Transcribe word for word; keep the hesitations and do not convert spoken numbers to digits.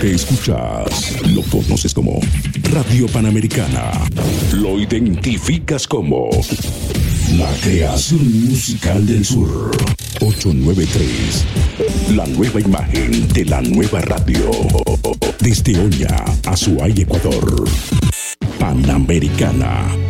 que escuchas lo conoces como Radio Panamericana. Lo identificas como la creación musical del sur. ochocientos noventa y tres. La nueva imagen de la nueva radio. Desde Oña, Azuay, Ecuador. Panamericana.